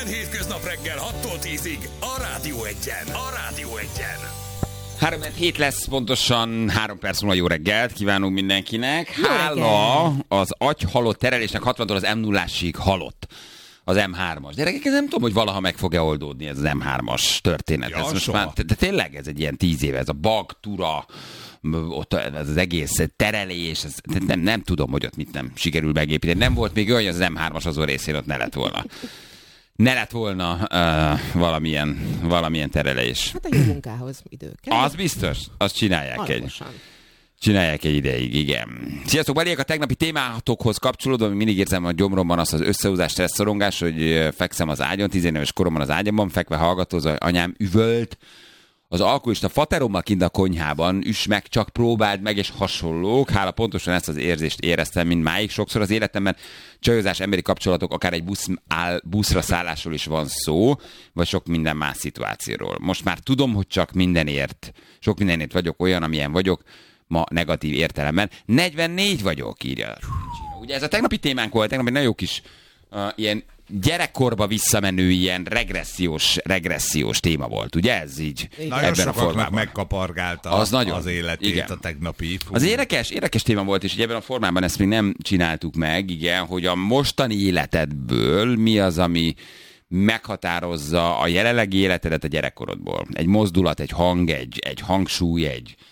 Minden hétköznap reggel 6-tól 10-ig a Rádió Egyen. A Rádió Egyen. 3-7 lesz, pontosan 3 perc múlva jó reggelt kívánunk mindenkinek. Hála az agyhalott terelésnek 60-tól az M0-ásig halott az M3-as. Gyerekek, ez nem tudom, hogy valaha meg fog-e oldódni ez az M3-as történet. Ja, ez most már, de tényleg ez egy ilyen 10 éve, ez a bug, tura, ott ez az egész terelés, ez, nem tudom, hogy ott mit nem sikerül megépíteni. Nem volt még olyan, hogy az M3-as azon részén ott ne lett volna. Ne lett volna valamilyen terelés. Hát a jó munkához idő kell. Az biztos, azt csinálják Alaposan. Csinálják egy ideig, igen. Sziasztok, Baliek, a tegnapi témátokhoz kapcsolódva, még mindig érzem a gyomromban azt az összehúzás, stresszorongás, hogy fekszem az ágyon, 10 éves koromban az ágyamban, fekve hallgatózva, anyám üvölt, az alkoholista faterommal kint a konyhában, üss meg, csak próbáld meg, és hasonlók. Hála pontosan ezt az érzést éreztem mindmáig. Sokszor az életemben csajozás, emberi kapcsolatok, akár egy buszra szállásról is van szó, vagy sok minden más szituációról. Most már tudom, hogy csak sok mindenért vagyok olyan, amilyen vagyok, ma negatív értelemben. 44 vagyok, írja. Ugye ez a tegnapi témánk volt, tegnap egy nagyon jó kis ilyen gyerekkorba visszamenő ilyen regressziós téma volt, ugye ez így? Nagyon sokaknak megkapargálta az életét, igen. A tegnapi. Az érdekes téma volt, és így ebben a formában ezt még nem csináltuk meg, igen, hogy a mostani életedből mi az, ami meghatározza a jelenlegi életedet a gyerekkorodból. Egy mozdulat, egy hang, egy hangsúly,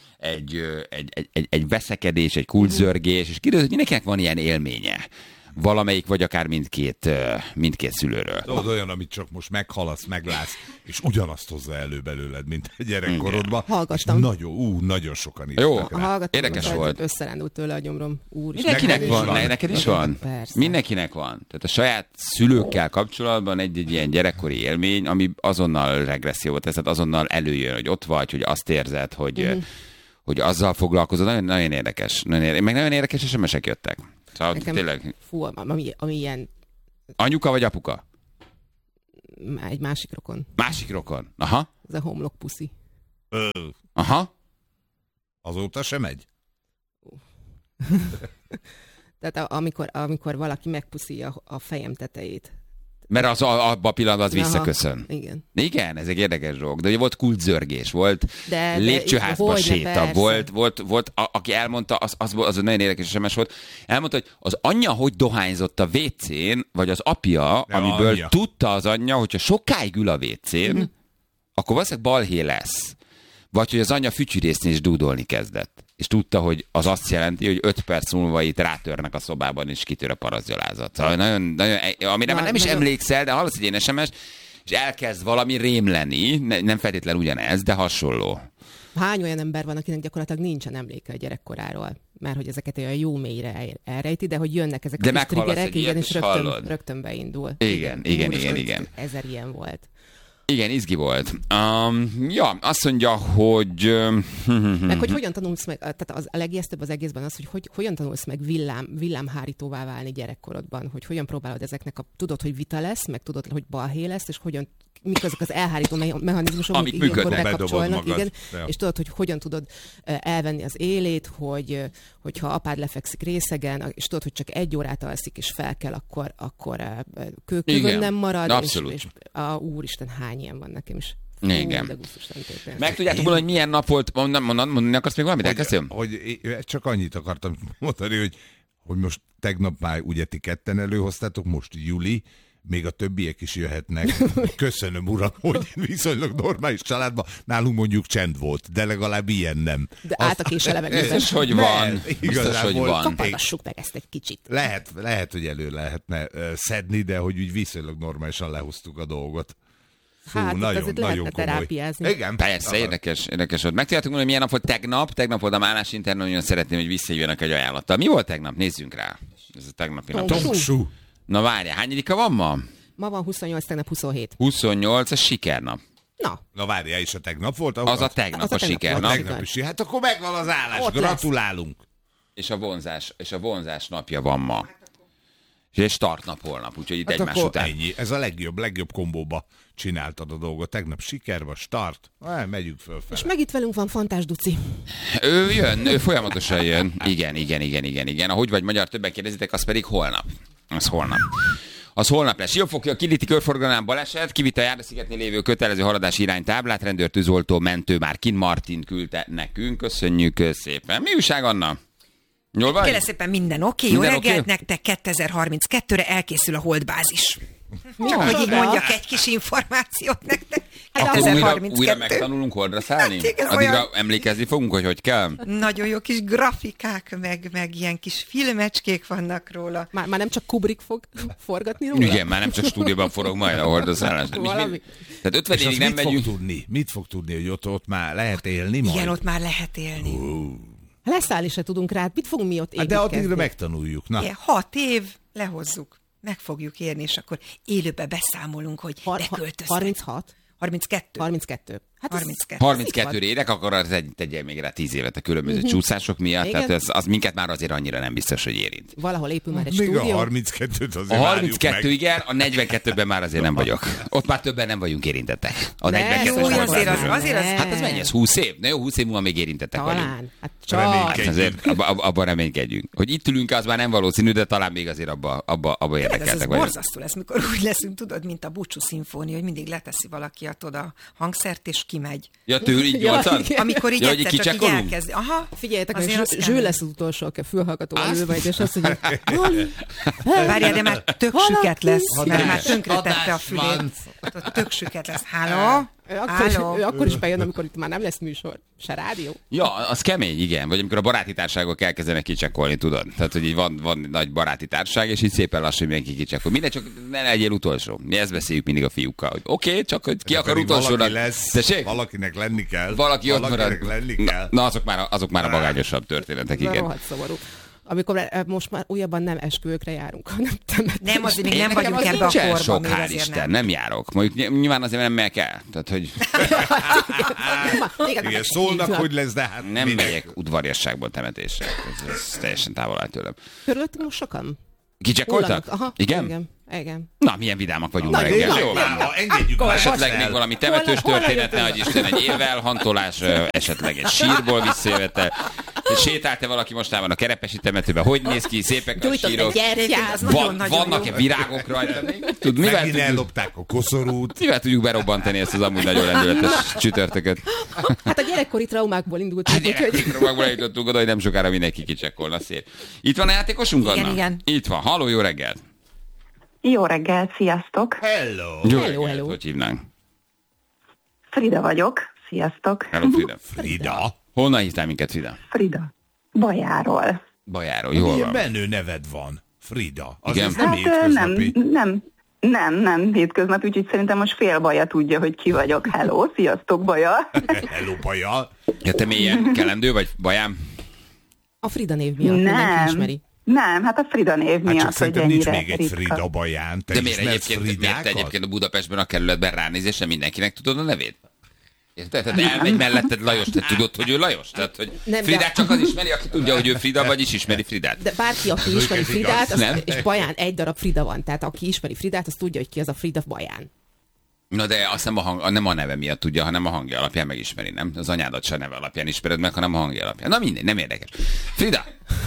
egy veszekedés, egy kulcszörgés, és kiderül, hogy mindenkinek van ilyen élménye. Valamelyik, vagy akár mindkét szülőről. Tudod, olyan, amit csak most meghalasz, meglátsz, és ugyanazt hozza elő belőled, mint a gyerekkorodban. Hallgattam. Nagyon sokan írtak jó, rá. érdekes volt. Összerándult tőle a gyomrom. Mindenkinek van. Neked is van? Persze. Mindenkinek van. Tehát a saját szülőkkel kapcsolatban egy ilyen gyerekkori élmény, ami azonnal regressziót tesz, tehát azonnal előjön, hogy ott vagy, hogy azt érzed, hogy azzal foglalkozol. Nagyon, nagyon érdekes. Meg nagyon érdekes SMS-ek jöttek. Szóval nekem, tényleg... ami ilyen... Anyuka vagy apuka? Egy másik rokon. Másik rokon. Aha. Ez a homlok puszi. Aha. Azóta sem megy? Tehát amikor valaki megpuszíja a fejem tetejét. Mert az abban a pillanatban az visszaköszön. Igen. Igen, ez egy érdekes dolog. De ugye volt kulcszörgés, volt lépcsőházba séta, volt aki elmondta, az nagyon érdekes SMS volt, elmondta, hogy az anyja hogy dohányzott a WC-n, vagy az apja, amiből anyja tudta az anyja, hogyha sokáig ül a WC-n, akkor valószínűleg balhé lesz. Vagy hogy az anyja fütyűrészni és dúdolni kezdett. És tudta, hogy az azt jelenti, hogy 5 perc múlva itt rátörnek a szobában, és kitör a parasztgyalázat. Szóval nagyon, amire már nem is emlékszel, de hallasz egy ilyen SMS, és elkezd valami rémleni, nem feltétlenül ugyanez, de hasonló. Hány olyan ember van, akinek gyakorlatilag nincsen emléke a gyerekkoráról? Mert hogy ezeket olyan jó mélyre elrejti, de hogy jönnek ezek a triggerek, igen, és rögtön beindul. Igen. 1000 ilyen volt. Igen, izgi volt. Azt mondja, hogy... Meg hogy hogyan tanulsz meg, tehát a legijesztőbb az egészben az, hogy hogyan tanulsz meg villámhárítóvá válni gyerekkorodban, hogy hogyan próbálod ezeknek tudod, hogy vita lesz, meg tudod, hogy balhé lesz, és mik azok az elhárító mechanizmusok, amik működnek, bekapcsolnak, igen, ja. És tudod, hogy hogyan tudod elvenni az élét, hogyha apád lefekszik részegen, és tudod, hogy csak 1 órát alszik, és fel kell, akkor kőkövön nem marad, és úristen, hány ilyen van nekem is. Igen. Meg tudjátok volna, hogy milyen nap volt, mondani akarsz még valamit? Elkezdtem? Hogy csak annyit akartam mondani, hogy most tegnap már ugye ti ketten előhoztátok, most Juli, még a többiek is jöhetnek. Köszönöm, uram, hogy viszonylag normális családban. Nálunk mondjuk csend volt, de legalább ilyen nem. De álltak és a levegőben. Biztos, hogy van. Biztos, hogy van. Kapargassuk meg ezt egy kicsit. Lehet, hogy elő lehetne szedni, de hogy úgy viszonylag normálisan lehoztuk a dolgot. Hát nagyon lehetne terápiázni. Igen, persze, érdekes volt. Meg tudjátok mondani, hogy milyen nap volt tegnap? Tegnap volt a Málás Internet, nagyon szeretném, hogy visszajönnek egy ajánlattal. Mi volt tegnap? Nézzünk rá. Ez a tegnapi nap. Tongsú. Na várjál, hányadika van ma? Ma van 28, tegnap 27. 28, a sikernap. Na várjál, és a tegnap volt? Az a tegnap, a sikernap. A tegnap is. Hát akkor megvan az állás, ott gratulálunk. És a vonzás napja van ma. És startnap holnap, úgyhogy itt egymás után. Ennyi. Ez a legjobb kombóba csináltad a dolgot. Tegnap sikerva, start, megyünk fölfele. És meg itt velünk van Fantás Duci. Ő jön, ő folyamatosan jön. Igen. Ahogy vagy magyar, többen kérdezitek, az pedig holnap. Az holnap. Az holnap lesz. Siófok a Kiliti körforgalomán baleset, kivitt a Járdaszigetnél lévő kötelező haladási iránytáblát, rendőr, tűzoltó, mentő már kint. Martin küldte nekünk. Köszönjük szépen. Mi újság, Anna? Jól vagy? Kérlek szépen, minden oké. Jó reggelt nektek, 2032-re elkészül a holdbázis. Csak hogy így mondjak egy kis információt nektek. Akkor újra megtanulunk holdra szállni? Hát, addigra olyan... emlékezni fogunk, hogy kell? Nagyon jó kis grafikák, meg ilyen kis filmecskék vannak róla. Már nem csak Kubrick fog forgatni róla? Igen, már nem csak stúdióban forog majd a holdra szállás. Tehát 50 évig nem megyünk. Mit fog tudni, hogy ott már lehet élni majd? Igen, ott már lehet élni. Leszállni se tudunk rá, mit fogunk mi ott építkezni? De addigra megtanuljuk. Na. Igen, 6 év, lehozzuk. Meg fogjuk érni, és akkor élőbe beszámolunk, hogy beköltöztek. 36? 32. Hát 32 érek, akkor az tegyél még rá 10 évet a különböző csúszások miatt, igen. Tehát az minket már azért annyira nem biztos, hogy érint. Valahol épül már egy még stúdió. A 32-t azért a 32 igen, a 42-ben már azért nem vagyok. Ott már többen nem vagyunk érintettek. A 42-es azért. Hát ez mennyi, ez 20 év? Na jó, 20 év múlva még érintettek vagyunk. Talán. Hát csak. Azért abban reménykedjünk. Hogy itt ülünk, az már nem valószínű, de talán még azért abba érdekeltek ez vagyunk. borzasztó lesz, mikor úgy leszünk, tudod, mint a Búcsú szimfónia, hogy mindig leteszi valaki a hangszert, és kimegy. Ja, tőle így 8-an? Amikor így egyszer csak így elkezd. Aha, figyeljetek, hogy Zső lesz az utolsó, aki a fülhallgatóval ül majd, és azt mondja, várjál, de már tök süket lesz, mert már tönkretette a fülét. Tök süket lesz. Háló? Ő akkor is bejön, amikor itt már nem lesz műsor. Se rádió. Ja, az kemény, igen. Vagy amikor a baráti társágok elkezdenek kicsekkolni, tudod? Tehát, hogy így van nagy baráti társág, és így szépen lassan mindenki kicsekkol. Minden csak ne legyél utolsó. Mi ezt beszéljük mindig a fiúkkal, hogy oké, csak hogy ki akar utolsónak. Valakinek lenni kell. Valaki ott marad. Lenni kell. Na, azok már a magányosabb történetek, igen. Rohadt szomorú. Amikor most már újabban nem esküvőkre járunk, hanem temetésre. Nem, azért még nem vagyunk ebben a korban. Sok, hál' Isten, nem járok. Mondjuk nyilván azért nem megyek el. Tehát, hogy... Igen, szólnak, hogy lesz, de hát nem megyek udvariasságból temetésre. Ez teljesen távol áll tőlem. Körülöttünk most sokan? Kicsekkoltak? Aha, igen. Igen. Na, milyen vidámak vagyunk ma reggel. Jó, engedjük már. Esetleg még valami temetős történet, nehogy Isten, egy érvelhantolás, esetleg egy sírból visszajövetel. Sétált-e valaki mostában a Kerepesi temetőben? Hogy néz ki? Szépek a sírok? Vannak-e virágok rajta? Megint ellopták a koszorút. Mivel tudjuk berobbantani ezt az amúgy nagyon lendületes csütörtököt? Hát a gyerekkori traumákból indultunk. A gyerekkori traumákból indultunk oda, hogy nem sokára mindenki kicsekkolna szét. Itt van a játékosunk, Anna? Igen. Itt van. Halló, jó reggelt! Jó reggelt, sziasztok! Hello. Hogy hívnánk? Frida vagyok, sziasztok! Hello, Frida. Frida? Honnan hívtál minket, Frida? Frida. Bajáról. Bajáról, jól milyen van. menő neved van, Frida. Az igen. Nem hétköznapi. Nem hétköznapi, úgyhogy szerintem most fél Baja tudja, hogy ki vagyok. Hello, sziasztok, Baja! Hello, Baja! Ja, te mélyen kelendő vagy, Bajám? A Frida név miatt mindenki ismeri. Nem, hát a Frida név miatt, hogy ennyire nincs még egy Frida Baján. De miért egyébként a Budapestben a kerületben ránézésre mindenkinek tudod a nevét? Tehát elmegy melletted Lajos, te tudod, hogy ő Lajos? Tehát, hogy nem, Fridát csak az ismeri, aki tudja, hogy ő Frida, vagyis ismeri Fridát. De bárki, aki ismeri Fridát, és Baján egy darab Frida van, tehát aki ismeri Fridát, az tudja, hogy ki az a Frida Baján. Na de azt nem a neve miatt tudja, hanem a hangja alapján megismeri, nem? Az anyádat se neve alapján ismered meg, hanem a hangja alapján. Na mindegy, nem érdekes. Frida!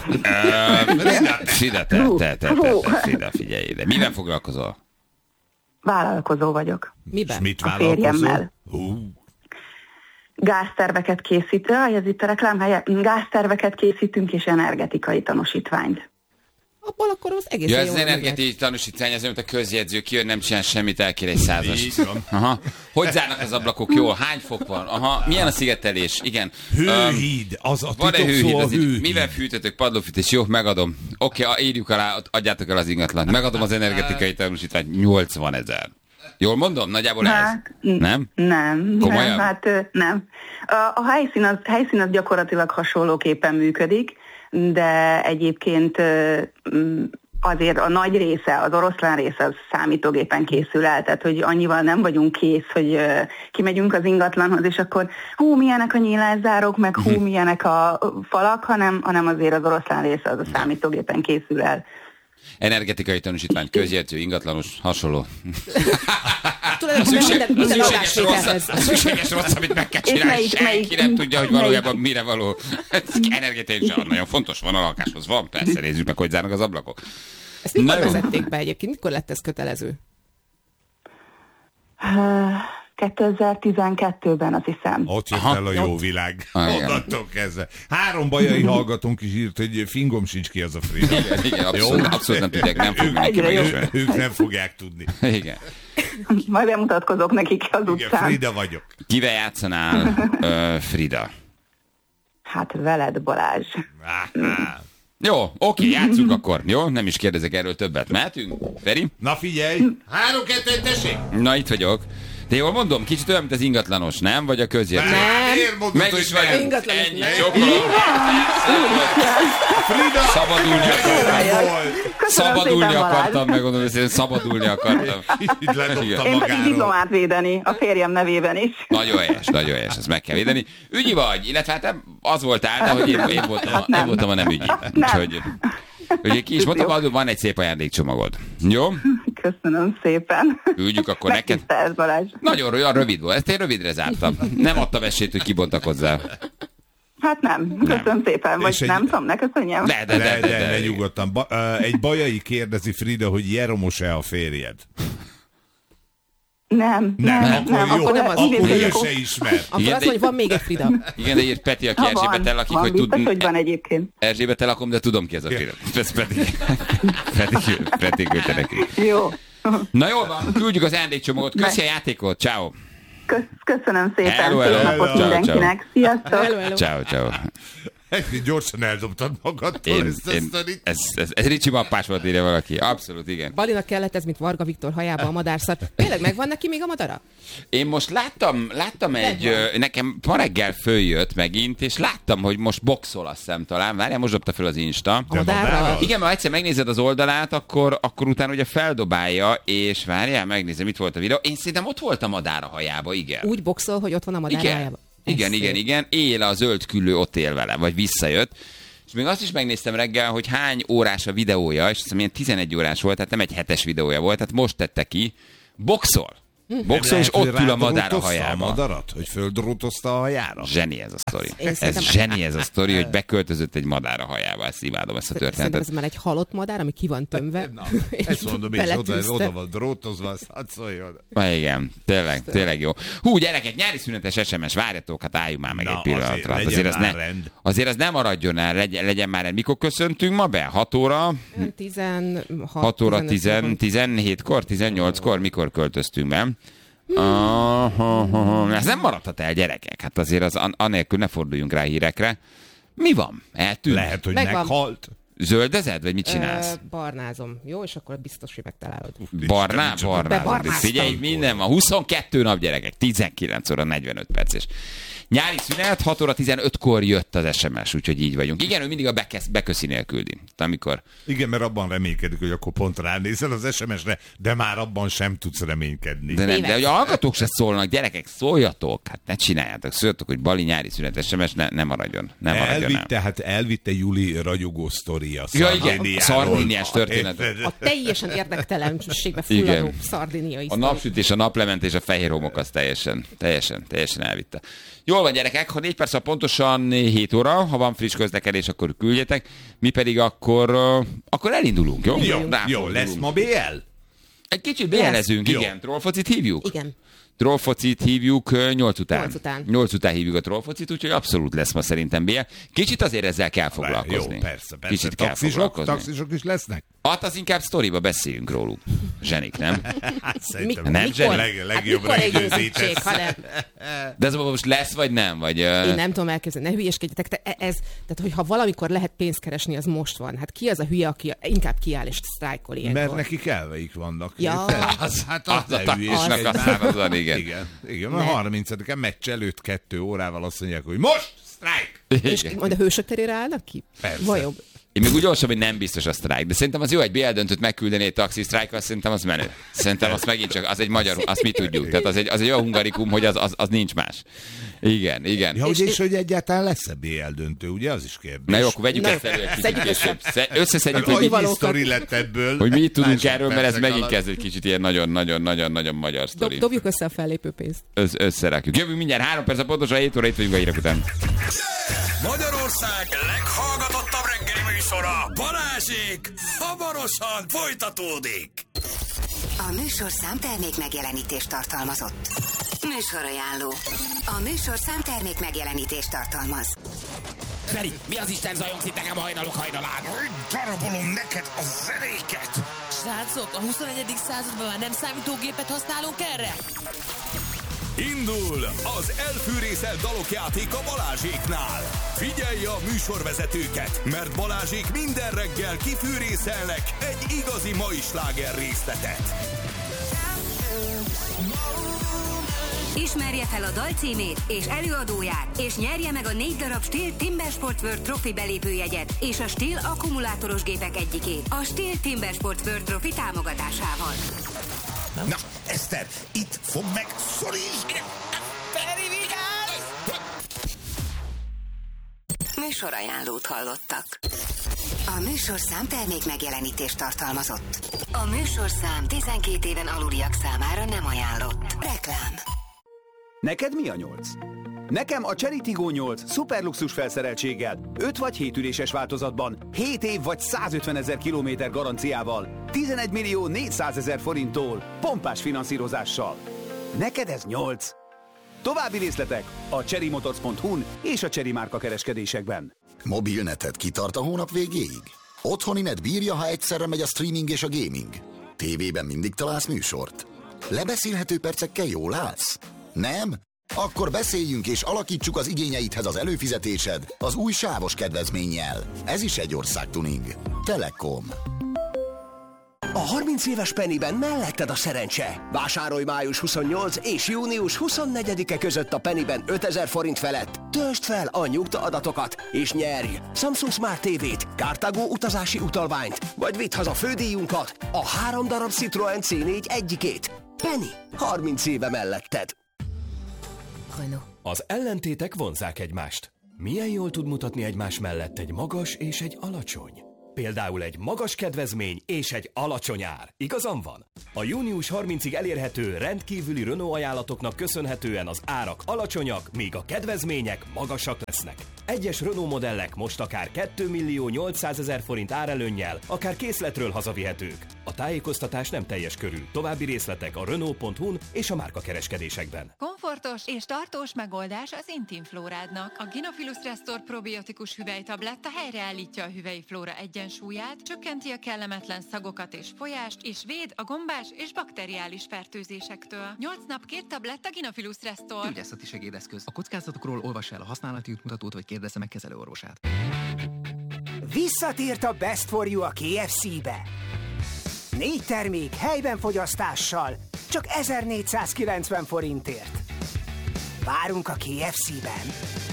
Frida, Frida, figyelj ide. Miben foglalkozol? Vállalkozó vagyok. Miben? Mit a férjemmel. Gázterveket készítő, ez itt a reklámhelye, gázterveket készítünk és energetikai tanúsítványt. Abból akkor az egész jó. Ja, az energetikai tanúsítvány, az mint a közjegyző, kijön, nem csinál semmit, elkér egy 100-as. Aha. Hogy zárnak az ablakok jól? Hány fok van? Aha. Milyen a szigetelés? Igen. Hőhíd, az a van-e hőhíd? Az mivel fűtötök? Padlófűtés? Jó, megadom. Oké, írjuk alá, adjátok el az ingatlant. Megadom az energetikai tanúsítványt. 80 000. Jól mondom? Nagyjából ez? Nem? Nem. Komolyan? Nem. A helyszín az gyakorlatilag hasonlóképpen működik, de egyébként azért a nagy része, az oroszlán része az számítógépen készül el, tehát hogy annyival nem vagyunk kész, hogy kimegyünk az ingatlanhoz, és akkor milyenek a nyílászárok, meg milyenek a falak, hanem azért az oroszlán része az a számítógépen készül el. Energetikai tanúsítvány, közjegyző, ingatlanos, hasonló. A szükséges rossz, amit meg kell csinálni, senki nem tudja, hogy valójában mire való. Energetikai nagyon fontos, van a lakáshoz, van, persze, nézzük meg, hogy zárnak az ablakok. Ezt mikor vezették be egyébként? Mikor lett ez kötelező? 2012-ben, azt hiszem. Ott jött el a jó világ. Onnantól kezdve. 3 bajai hallgatónk is írt, hogy fingom sincs ki az a Frida. Igen, abszolút nem tudják, nem fog mindenki megismerni. Ők nem fogják tudni. Igen. Majd bemutatkozok nekik az utcán. Igen, Frida vagyok. Kivel játszanál, Frida? Hát veled, Balázs. Jó, oké, játsszuk akkor. Jó, nem is kérdezek erről többet. Mehetünk? Feri? Na figyelj! 3-2-1, tessék! Na, itt vagyok. De jól mondom, kicsit olyan, mint az ingatlanos, nem? Vagy a közjegyző? Nem! Meg is vagyok. Ingatlanos, Ennyi, nem. sokkal. Frida! Szabadulni akartam. Szabadulni szépen, akartam, megmondom, hogy szabadulni akartam. Így ledobta Én pedig magáról. diplomát védeni, a férjem nevében is. Nagyon helyes, ezt meg kell védeni. Ügyi vagy, illetve hát az voltál, de hogy én voltam a nem ügyi. Úgyhogy ki is mondtam, van egy szép ajándékcsomagod. Jó? Köszönöm szépen. Küldjük akkor neked. Megtisztelsz, Balázs. Nagyon olyan rövid volt, ezt én rövidre zártam. Nem adtam esélyt, hogy kibontakozzál. Hát nem. Köszönöm szépen. Vagy nem tudom, ne köszönjem. De. Nyugodtan. Egy bajai kérdezi Frida, hogy Jeromos-e a férjed? Nem. Akkor nem az. Akkor ő Biztos, se ismer. Akkor azt, hogy van még egy Frida. Igen, de írt Peti, aki Erzsébettel lakik, hogy biztos, hogy van egyébként. Erzsébettel lakom, de tudom ki ez a Frida. Ez Peti küldte neki. Jó. Na jól van, küldjük az ajándékcsomagot. Köszi a játékot, ciao. Köszönöm szépen. Hello. Szép napot Ciao, mindenkinek. Sziasztok. Ciao. Gyorsan eldobtad magadtól ezt a sztorit. Ez Ricsi mappás volt, írja valaki. Abszolút, igen. Balinak kellett ez, mint Varga Viktor hajába a madárszar. Tényleg megvan neki még a madara? Én most láttam nekem ma reggel följött megint, és láttam, hogy most boxol, azt hiszem talán. Várjál, most dobta fel az Insta. A madárral? Igen, mert egyszer megnézed az oldalát, akkor utána ugye feldobálja, és várjál, megnézem, itt volt a videó. Én szerintem ott volt a madár a hajába, igen. Úgy boxol, hogy ott van a madár Igen. hajába. Igen. Él a zöld küllő, ott él vele, vagy visszajött. És még azt is megnéztem reggel, hogy hány órás a videója, és ilyen 11 órás volt, tehát nem egy 7-es videója volt, tehát most tette ki. Boxol, és ott ül a madár a hajába. A madarat, hogy földrótozta a hajára? Zseni ez a sztori. Zseni ez a sztori, hogy beköltözött egy madár a hajába. Ezt imádom, ezt a Szerintem történetet. ez már egy halott madár, ami ki van tömve. Na, ezt mondom, és oda van drótozva, azt hadd szóljon. Igen, tényleg jó. Hú, gyerekek, nyári szünetes SMS, várjatok, hát álljunk már meg egy pillanatra. Azért az nem maradjon el, legyen már el. Mikor köszöntünk ma be? 6 óra? 6 óra 17-kor, 18-kor, mikor költöztünk be? Ez nem maradhat el, gyerekek. Hát azért az anélkül ne forduljunk rá hírekre. Mi van? Eltűnt? Lehet, hogy Megvan. meghalt. Zöldezed, vagy mit csinálsz? Barnázom. Jó, és akkor biztos, hogy megtalálod. Barnázod. Figyelj, minden van. 22 nap, gyerekek. 19 óra 45 perc. És nyári szünet, 6 óra 15-kor jött az SMS, úgyhogy így vagyunk. Igen, ő mindig a beköszinél küldi. Amikor... Igen, mert abban reménykedik, hogy akkor pont ránézel az SMS-re, de már abban sem tudsz reménykedni. De hogy a hallgatók se szólnak, gyerekek, szóljatok, hát ne csináljátok, szóljatok, hogy Bali nyári szünet SMS ne maradjon. Elvitte Juli ragyogó sztoria Szardiniáról. Szardiniás történet. A teljesen érdektelenségbe fulladó szardiniai. A napsütés, a naplementés, a fehér homok az teljesen elvitte. Jól van, gyerekek, ha 4 perc, ha pontosan 7 óra, ha van friss közlekedés, akkor küldjetek, mi pedig akkor elindulunk, jó? Jó, lesz ma BL? Egy kicsit BL-ezünk, igen. Trollfocit hívjuk? Igen. Trollfocit hívjuk 8 után. 8 után. 8 után hívjuk a trollfocit, úgyhogy abszolút lesz ma szerintem BL. Kicsit azért ezzel kell foglalkozni. Jó, persze. Kicsit kell foglalkozni. Taxisok is lesznek? Hát az inkább sztoriba beszéljünk róluk. Zsenik, nem? Szerintem nem mikor? legjobb mikor egy rögzítés. őszítség, ha nem. De ez most lesz, vagy nem? Vagy, Én nem tudom elképzelni, ne hülyeskedjetek. Tehát, hogyha valamikor lehet pénzt keresni, az most van. Hát ki az a hülye, aki inkább kiáll és sztrájkol ilyenkor? Mert nekik elveik vannak. Ja. Az a taktisnak aztán azon, igen. Igen, a 30-án meccs előtt 2 órával azt mondják, hogy most sztrájk! És majd a hősök terére állnak ki? Persze. Vajon? Én még úgy olvasom, hogy nem biztos a sztrájk, de szerintem az jó, egy BL döntőt megküldeni egy taxisztrájkal, szerintem az menő. Szerintem az megint csak, az egy magyar, azt mi tudjuk. Tehát az egy olyan hungarikum, hogy az nincs más. Igen. Ja, és hogy egyáltalán lesz-e BL döntő, ugye? Az is kérdés. Na jó, akkor vegyük ezt elő egy kicsit később. Összeszedjük, hogy sztori lett ebből. Hogy mi itt tudunk erről, mert ez megint kezd egy kicsit ilyen nagyon magyar sztori. Dobjuk össze a fellépő pénzt. Összerakjuk. Jövünk mindjárt 3 perc, pontosan 7 óra, itt vagyunk a hírek után. Magyarország leghallgatottabb reggeli műsora, Balázsék hamarosan folytatódik. A műsorszám termék megjelenítést tartalmazott. Műsorajánló. A műsorszám termék megjelenítést tartalmaz. Feri, mi az Isten zajongsz itt nekem hajnalok hajnalán? Darabolom neked a zenéket! Srácok, a 21. században már nem számítógépet használunk erre? Indul az elfűrészelt dalokjáték a Balázséknál. Figyelj a műsorvezetőket, mert Balázsék minden reggel kifűrészelnek egy igazi mai sláger részletet. Ismerje fel a dal címét és előadóját, és nyerje meg a 4 darab Stihl Timbersport World Trophy belépőjegyet és a Stihl akkumulátoros gépek egyikét a Stihl Timbersport World Trophy támogatásával. Na, Eszter, itt fogd meg, szorítsd! Feri, vigyázz! Műsorajánlót hallottak. A műsorszám termék megjelenítést tartalmazott. A műsorszám 12 éven aluliak számára nem ajánlott. Reklám. Neked mi a 8? Nekem a Cherry Tiggo 8 szuperluxus felszereltséggel, 5 vagy 7 üléses változatban, 7 év vagy 150 000 kilométer garanciával, 11 millió 400 000 forinttól, pompás finanszírozással. Neked ez 8. További részletek a cherrymotors.hu-n és a Cherry márka kereskedésekben. Mobilneted kitart a hónap végéig? Otthoni net bírja, ha egyszerre megy a streaming és a gaming? Tévében mindig találsz műsort? Lebeszélhető percekkel jól állsz? Nem? Akkor beszéljünk és alakítsuk az igényeidhez az előfizetésed az új sávos kedvezménnyel. Ez is egy országtuning. Telekom. A 30 éves Pennyben melletted a szerencse. Vásárolj május 28 és június 24-e között a Pennyben 5000 forint felett. Töltsd fel a nyugta adatokat, és nyerj Samsung Smart TV-t, Cartago utazási utalványt, vagy vidd haza fődíjunkat, a 3 darab Citroen C4 egyikét. Penny, 30 éve melletted. Az ellentétek vonzzák egymást. Milyen jól tud mutatni egymás mellett egy magas és egy alacsony? Például egy magas kedvezmény és egy alacsony ár. Igazam van? A június 30-ig elérhető rendkívüli Renault ajánlatoknak köszönhetően az árak alacsonyak, míg a kedvezmények magasak lesznek. Egyes Renault modellek most akár 2 millió 800 000 forint árelőnnyel, akár készletről hazavihetők. A tájékoztatás nem teljes körű. További részletek a Renault.hu-n és a márkakereskedésekben. Komfortos és tartós megoldás az Intimflórádnak. A Gynophilus Restore probiotikus hüvelytabletta helyreállítja a hüvelyi flóra egyensúlyát, csökkenti a kellemetlen szagokat és folyást, és véd a gombás és bakteriális fertőzésektől. 8 nap 2 tabletta Gynophilus Restore. Gyógyászati segédeszköz. A kockázatokról olvass el a használati útmutatót, vagy kérdezze meg kezelőorvosát. Visszatért a Best for You a KFC-be. 4 termék helyben fogyasztással, csak 1490 forintért. Várunk a KFC-ben.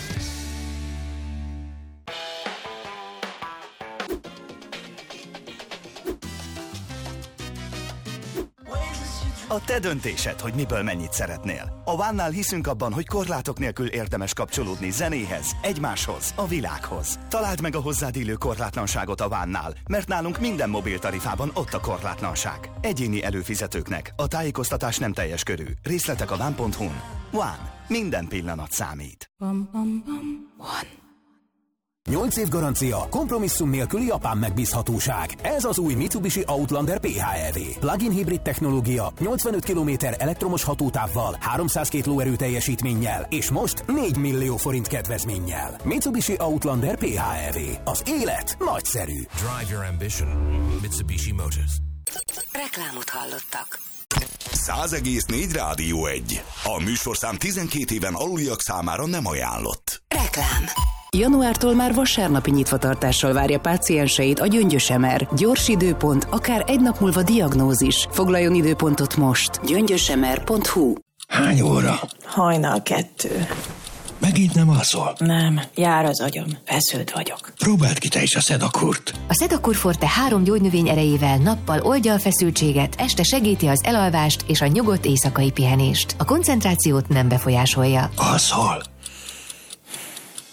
A te döntésed, hogy miből mennyit szeretnél. A One-nál hiszünk abban, hogy korlátok nélkül érdemes kapcsolódni zenéhez, egymáshoz, a világhoz. Találd meg a hozzád illő korlátlanságot a One-nál, mert nálunk minden mobiltarifában ott a korlátlanság. Egyéni előfizetőknek a tájékoztatás nem teljes körű. Részletek a One.hu-n. One. Minden pillanat számít. One. 8 év garancia, kompromisszum nélküli japán megbízhatóság. Ez az új Mitsubishi Outlander PHEV. Plug-in hibrid technológia, 85 km elektromos hatótávval, 302 lóerő teljesítménnyel, és most 4 millió forint kedvezménnyel. Mitsubishi Outlander PHEV. Az élet nagyszerű. Drive your ambition. Mitsubishi Motors. Reklámot hallottak. 100,4 Rádió 1. A műsorszám 12 éven aluliak számára nem ajánlott. Reklám. Januártól már vasárnapi nyitvatartással várja pácienseit a Gyöngyös Emer. Gyors időpont, akár egy nap múlva diagnózis. Foglaljon időpontot most. gyöngyösemer.hu. Hány óra? Hajnal 2. Megint nem alszol? Nem, jár az agyam. Feszült vagyok. Próbáld ki te is a Sedakurt. A Sedakur Forte 3 gyógynövény erejével nappal oldja a feszültséget, este segíti az elalvást és a nyugodt éjszakai pihenést. A koncentrációt nem befolyásolja. Alszol?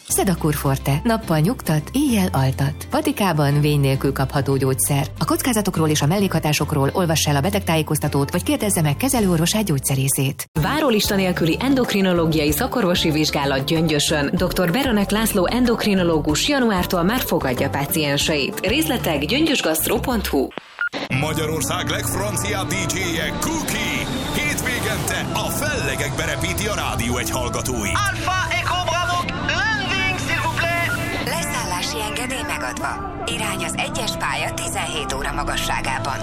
Sedakur Forte. Nappal nyugtat, éjjel altat. Patikában vény nélkül kapható gyógyszer. A kockázatokról és a mellékhatásokról olvass el a betegtájékoztatót, vagy kérdezze meg kezelőorvosát, gyógyszerészét. Várólista nélküli endokrinológiai szakorvosi vizsgálat Gyöngyösön. Dr. Beranek László endokrinológus januártól már fogadja pácienseit. Részletek gyöngyösgasztro.hu. Magyarország legfranciább DJ-je Cookie. Hétvégente a fellegekbe repíti a rádió egy hallgatói. Alpha Echo Bravo, landing s'il vous plaît. Leszállási engedély megadva. Irány az 1-es pálya 17 óra magasságában.